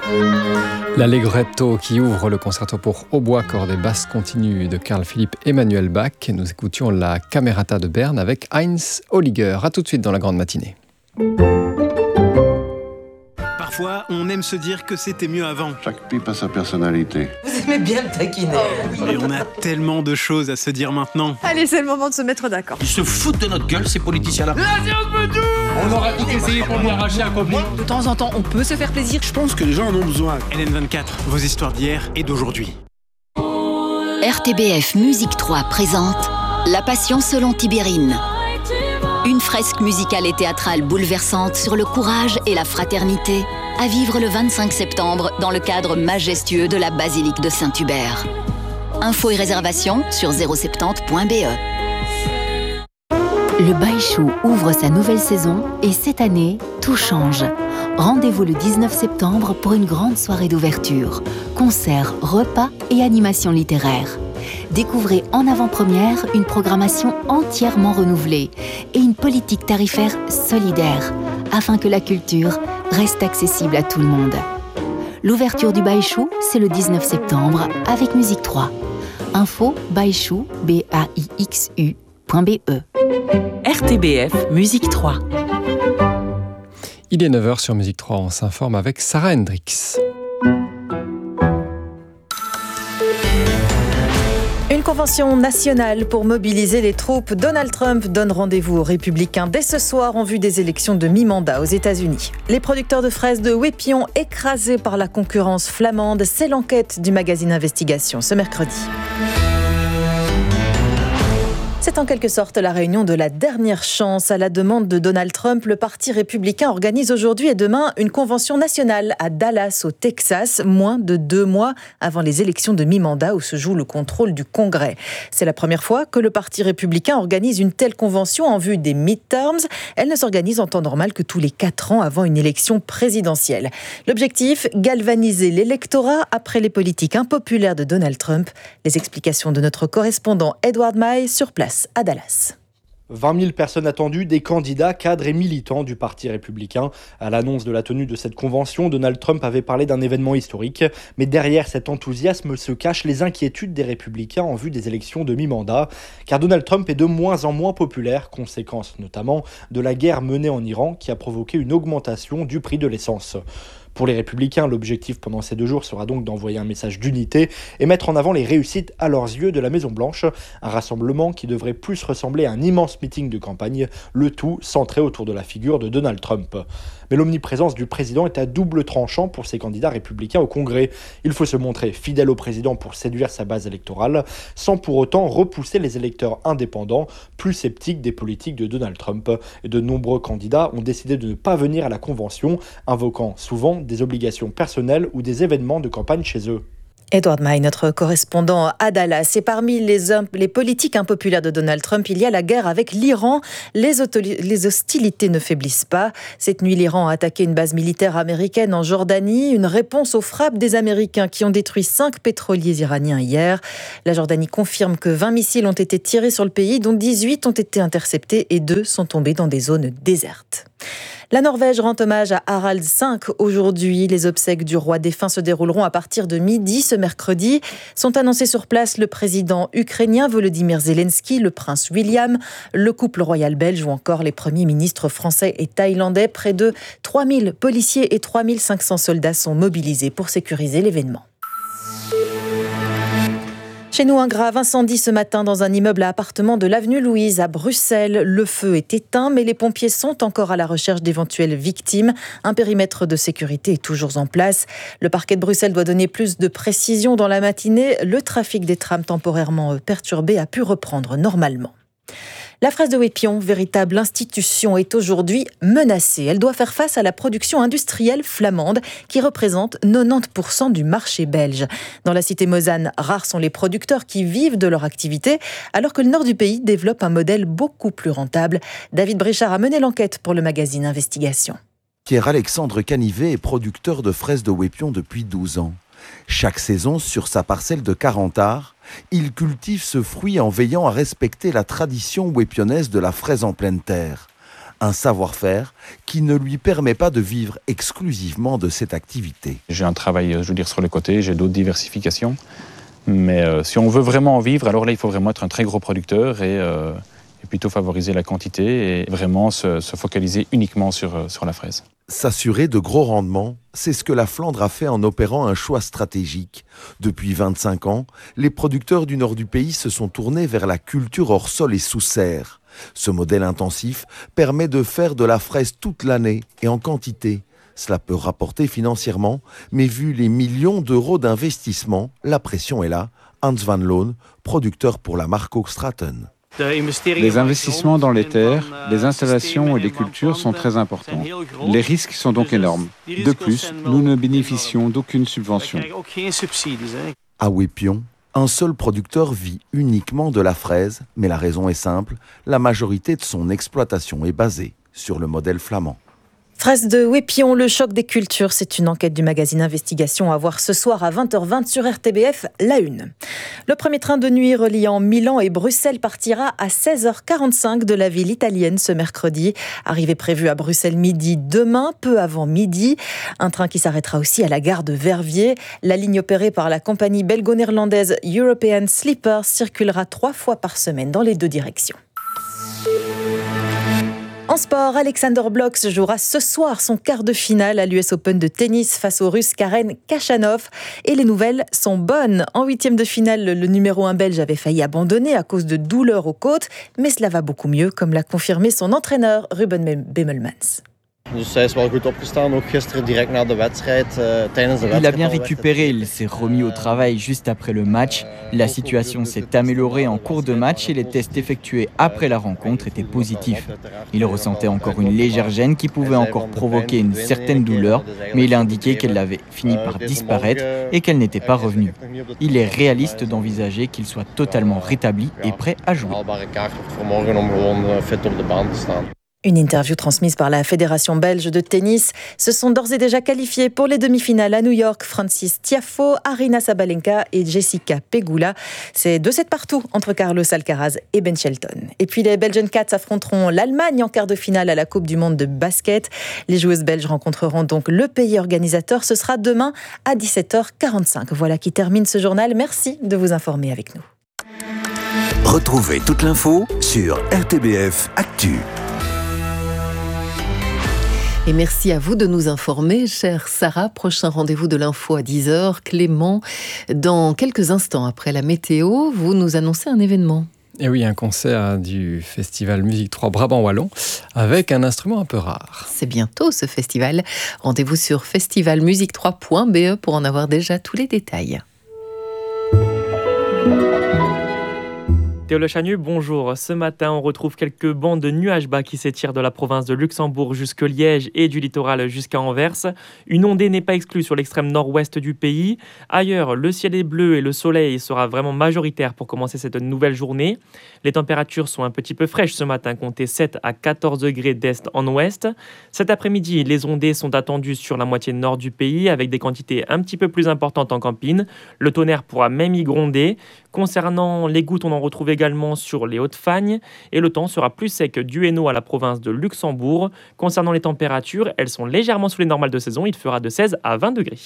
L'Allegretto qui ouvre le concerto pour hautbois, cordes et basses continues de Carl Philipp Emanuel Bach. Nous écoutions la Camerata de Berne avec Heinz Holliger. A tout de suite dans la grande matinée. Parfois, on aime se dire que c'était mieux avant. Chaque pipe a sa personnalité. Vous aimez bien le taquiner. Et on a tellement de choses à se dire maintenant. Allez, c'est le moment de se mettre d'accord. Ils se foutent de notre gueule, ces politiciens-là. On aura tout essayé pour lui arracher un copain. De temps en temps, on peut se faire plaisir. Je pense que les gens en ont besoin. LN24, vos histoires d'hier et d'aujourd'hui. RTBF Musique 3 présente La Passion selon Tibérine. Une fresque musicale et théâtrale bouleversante sur le courage et la fraternité à vivre le 25 septembre dans le cadre majestueux de la basilique de Saint-Hubert. Infos et réservations sur 070.be. Le Baïchou ouvre sa nouvelle saison et cette année, tout change. Rendez-vous le 19 septembre pour une grande soirée d'ouverture. Concerts, repas et animations littéraires. Découvrez en avant-première une programmation entièrement renouvelée et une politique tarifaire solidaire afin que la culture reste accessible à tout le monde. L'ouverture du Baïchou, c'est le 19 septembre avec Musique 3. Info baixu, BAIXU.be. RTBF Musique 3. Il est 9h sur Musique 3, on s'informe avec Sarah Hendricks. Une convention nationale pour mobiliser les troupes. Donald Trump donne rendez-vous aux Républicains dès ce soir en vue des élections de mi-mandat aux États-Unis. Les producteurs de fraises de Wépion écrasés par la concurrence flamande, c'est l'enquête du magazine Investigation ce mercredi. C'est en quelque sorte la réunion de la dernière chance. À la demande de Donald Trump, le Parti républicain organise aujourd'hui et demain une convention nationale à Dallas, au Texas, moins de 2 mois avant les élections de mi-mandat où se joue le contrôle du Congrès. C'est la première fois que le Parti républicain organise une telle convention en vue des midterms. Elle ne s'organise en temps normal que tous les 4 ans avant une élection présidentielle. L'objectif, galvaniser l'électorat après les politiques impopulaires de Donald Trump. Les explications de notre correspondant Edward May sur place à Dallas. 20 000 personnes attendues, des candidats, cadres et militants du Parti républicain. À l'annonce de la tenue de cette convention, Donald Trump avait parlé d'un événement historique. Mais derrière cet enthousiasme se cachent les inquiétudes des républicains en vue des élections de mi-mandat. Car Donald Trump est de moins en moins populaire, conséquence notamment de la guerre menée en Iran qui a provoqué une augmentation du prix de l'essence. Pour les Républicains, l'objectif pendant ces 2 jours sera donc d'envoyer un message d'unité et mettre en avant les réussites à leurs yeux de la Maison-Blanche. Un rassemblement qui devrait plus ressembler à un immense meeting de campagne, le tout centré autour de la figure de Donald Trump. Mais l'omniprésence du président est à double tranchant pour ces candidats républicains au Congrès. Il faut se montrer fidèle au président pour séduire sa base électorale, sans pour autant repousser les électeurs indépendants, plus sceptiques des politiques de Donald Trump. Et de nombreux candidats ont décidé de ne pas venir à la convention, invoquant souvent des obligations personnelles ou des événements de campagne chez eux. Edward May, notre correspondant à Dallas. Et parmi les politiques impopulaires de Donald Trump, il y a la guerre avec l'Iran. Les hostilités ne faiblissent pas. Cette nuit, l'Iran a attaqué une base militaire américaine en Jordanie. Une réponse aux frappes des Américains qui ont détruit 5 pétroliers iraniens hier. La Jordanie confirme que 20 missiles ont été tirés sur le pays, dont 18 ont été interceptés et 2 sont tombés dans des zones désertes. La Norvège rend hommage à Harald V aujourd'hui. Les obsèques du roi défunt se dérouleront à partir de midi ce mercredi. Sont annoncés sur place le président ukrainien Volodymyr Zelensky, le prince William, le couple royal belge ou encore les premiers ministres français et thaïlandais. Près de 3000 policiers et 3500 soldats sont mobilisés pour sécuriser l'événement. Chez nous, un grave incendie ce matin dans un immeuble à appartements de l'avenue Louise à Bruxelles. Le feu est éteint, mais les pompiers sont encore à la recherche d'éventuelles victimes. Un périmètre de sécurité est toujours en place. Le parquet de Bruxelles doit donner plus de précisions dans la matinée. Le trafic des trams temporairement perturbé a pu reprendre normalement. La fraise de Wépion, véritable institution, est aujourd'hui menacée. Elle doit faire face à la production industrielle flamande qui représente 90% du marché belge. Dans la cité mosane, rares sont les producteurs qui vivent de leur activité, alors que le nord du pays développe un modèle beaucoup plus rentable. David Brichard a mené l'enquête pour le magazine Investigation. Pierre-Alexandre Canivet est producteur de fraises de Wépion depuis 12 ans. Chaque saison, sur sa parcelle de 40 arts, il cultive ce fruit en veillant à respecter la tradition wépionnaise de la fraise en pleine terre. Un savoir-faire qui ne lui permet pas de vivre exclusivement de cette activité. J'ai un travail, sur le côté, j'ai d'autres diversifications. Mais si on veut vraiment en vivre, alors là, il faut vraiment être un très gros producteur et plutôt favoriser la quantité et vraiment se focaliser uniquement sur la fraise. S'assurer de gros rendements, c'est ce que la Flandre a fait en opérant un choix stratégique. Depuis 25 ans, les producteurs du nord du pays se sont tournés vers la culture hors sol et sous serre. Ce modèle intensif permet de faire de la fraise toute l'année et en quantité. Cela peut rapporter financièrement, mais vu les millions d'euros d'investissement, la pression est là. Hans van Loon, producteur pour la marque Hoogstraten. Les investissements dans les terres, les installations et les cultures sont très importants. Les risques sont donc énormes. De plus, nous ne bénéficions d'aucune subvention. À Wépion, un seul producteur vit uniquement de la fraise, mais la raison est simple, la majorité de son exploitation est basée sur le modèle flamand. Fraise de Wépion, le choc des cultures, c'est une enquête du magazine Investigation à voir ce soir à 20h20 sur RTBF, la Une. Le premier train de nuit reliant Milan et Bruxelles partira à 16h45 de la ville italienne ce mercredi. Arrivée prévue à Bruxelles midi demain, peu avant midi. Un train qui s'arrêtera aussi à la gare de Verviers. La ligne opérée par la compagnie belgo-néerlandaise European Sleepers circulera 3 fois par semaine dans les 2 directions. En sport, Alexander Blok jouera ce soir son quart de finale à l'US Open de tennis face au Russe Karen Khachanov. Et les nouvelles sont bonnes. En 8e de finale, le numéro 1 belge avait failli abandonner à cause de douleurs aux côtes. Mais cela va beaucoup mieux, comme l'a confirmé son entraîneur Ruben Bemelmans. Il a bien récupéré, il s'est remis au travail juste après le match. La situation s'est améliorée en cours de match et les tests effectués après la rencontre étaient positifs. Il ressentait encore une légère gêne qui pouvait encore provoquer une certaine douleur, mais il a indiqué qu'elle avait fini par disparaître et qu'elle n'était pas revenue. Il est réaliste d'envisager qu'il soit totalement rétabli et prêt à jouer. Une interview transmise par la Fédération belge de tennis. Se sont d'ores et déjà qualifiés pour les demi-finales à New York Francis Tiafoe, Aryna Sabalenka et Jessica Pegula. C'est 2-7 partout entre Carlos Alcaraz et Ben Shelton. Et puis les Belgian Cats affronteront l'Allemagne en quart de finale à la Coupe du Monde de basket. Les joueuses belges rencontreront donc le pays organisateur. Ce sera demain à 17h45. Voilà qui termine ce journal. Merci de vous informer avec nous. Retrouvez toute l'info sur RTBF Actu. Et merci à vous de nous informer, chère Sarah. Prochain rendez-vous de l'info à 10h. Clément, dans quelques instants après la météo, vous nous annoncez un événement. Et oui, un concert du festival Musique 3 Brabant Wallon avec un instrument un peu rare. C'est bientôt ce festival. Rendez-vous sur festivalmusique3.be pour en avoir déjà tous les détails. Théo Le Chanu, bonjour. Ce matin, on retrouve quelques bancs de nuages bas qui s'étirent de la province de Luxembourg jusque Liège et du littoral jusqu'à Anvers. Une ondée n'est pas exclue sur l'extrême nord-ouest du pays. Ailleurs, le ciel est bleu et le soleil sera vraiment majoritaire pour commencer cette nouvelle journée. Les températures sont un petit peu fraîches ce matin, comptez 7 à 14 degrés d'est en ouest. Cet après-midi, les ondées sont attendues sur la moitié nord du pays avec des quantités un petit peu plus importantes en campine. Le tonnerre pourra même y gronder. Concernant les gouttes, on en retrouve également sur les Hautes-Fagnes et le temps sera plus sec du Hainaut à la province de Luxembourg. Concernant les températures, elles sont légèrement sous les normales de saison, il fera de 16 à 20 degrés.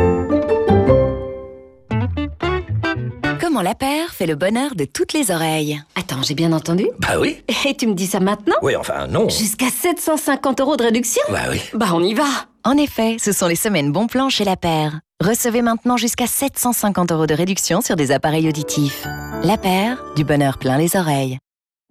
Comment la paire fait le bonheur de toutes les oreilles. Attends, j'ai bien entendu ? Bah oui. Et tu me dis ça maintenant ? Oui, enfin non. Jusqu'à 750 € de réduction ? Bah oui. Bah on y va. En effet, ce sont les semaines bon plan chez La Paire. Recevez maintenant jusqu'à 750 € de réduction sur des appareils auditifs. La Paire, du bonheur plein les oreilles.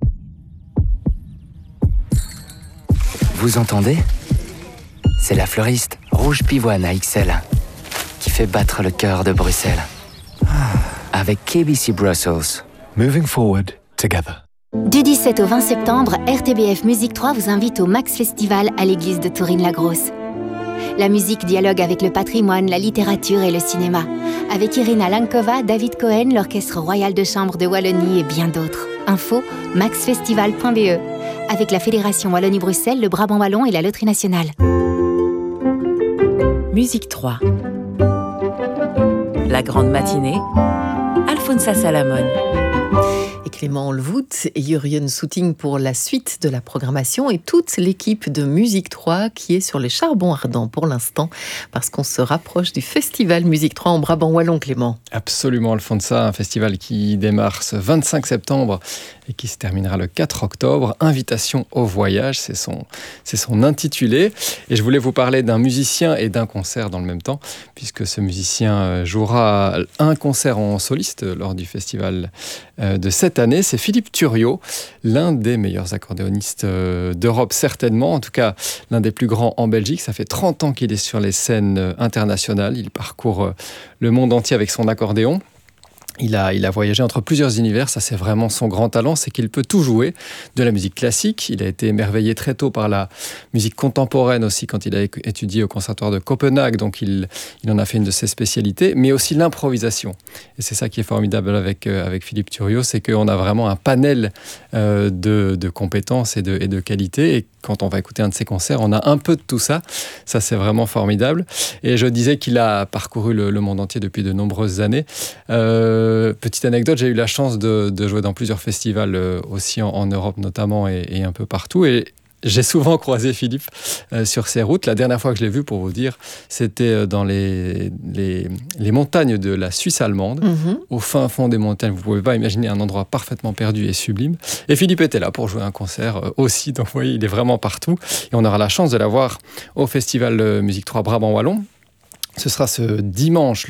Vous entendez ? C'est la fleuriste Rouge Pivoine à XL qui fait battre le cœur de Bruxelles. Avec KBC Brussels. Moving forward together. Du 17 au 20 septembre, RTBF Musique 3 vous invite au Max Festival à l'église de Tourine-la-Grosse. La musique dialogue avec le patrimoine, la littérature et le cinéma. Avec Irina Lankova, David Cohen, l'Orchestre Royal de Chambre de Wallonie et bien d'autres. Info, maxfestival.be. Avec la Fédération Wallonie-Bruxelles, le Brabant Wallon et la Loterie Nationale. Musique 3. La grande matinée, Alfonsa Salamone. Clément Olvoet et Jurjen Soeting pour la suite de la programmation et toute l'équipe de Musique 3 qui est sur les charbons ardents pour l'instant parce qu'on se rapproche du festival Musique 3 en Brabant Wallon, Clément. Absolument, Alfonsa, un festival qui démarre ce 25 septembre et qui se terminera le 4 octobre. Invitation au voyage, c'est son intitulé. Et je voulais vous parler d'un musicien et d'un concert dans le même temps, puisque ce musicien jouera un concert en soliste lors du festival de cette année. C'est Philippe Thuriot, l'un des meilleurs accordéonistes d'Europe certainement, en tout cas l'un des plus grands en Belgique. Ça fait 30 ans qu'il est sur les scènes internationales. Il parcourt le monde entier avec son accordéon. Il a voyagé entre plusieurs univers, ça c'est vraiment son grand talent, c'est qu'il peut tout jouer, de la musique classique, il a été émerveillé très tôt par la musique contemporaine aussi quand il a étudié au conservatoire de Copenhague, donc il en a fait une de ses spécialités, mais aussi l'improvisation. Et c'est ça qui est formidable avec Philippe Thuriot, c'est qu'on a vraiment un panel de compétences et de qualités, et quand on va écouter un de ses concerts, on a un peu de tout ça, ça c'est vraiment formidable. Et je disais qu'il a parcouru le monde entier depuis de nombreuses années. Petite anecdote, j'ai eu la chance de jouer dans plusieurs festivals aussi en Europe notamment et un peu partout. Et j'ai souvent croisé Philippe sur ces routes. La dernière fois que je l'ai vu, pour vous dire, c'était dans les montagnes de la Suisse allemande, au fin fond des montagnes. Vous ne pouvez pas imaginer un endroit parfaitement perdu et sublime. Et Philippe était là pour jouer un concert aussi. Donc vous voyez, il est vraiment partout. Et on aura la chance de l'avoir au Festival Musique 3 Brabant Wallon. Ce sera le dimanche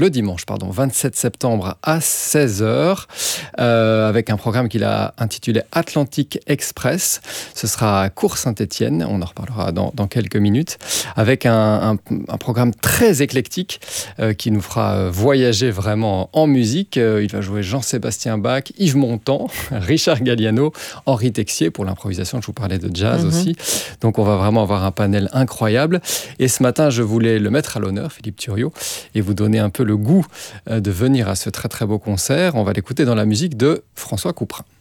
27 septembre à 16h, avec un programme qu'il a intitulé Atlantic Express. Ce sera à Cours-Saint-Étienne, on en reparlera dans quelques minutes, avec un programme très éclectique qui nous fera voyager vraiment en musique. Il va jouer Jean-Sébastien Bach, Yves Montand, Richard Galliano, Henri Texier pour l'improvisation, je vous parlais de jazz aussi. Donc on va vraiment avoir un panel incroyable. Et ce matin, je voulais le mettre à l'honneur, Philippe Thuriot, et vous donner un peu le goût de venir à ce très très beau concert. On va l'écouter dans la musique de François Couperin.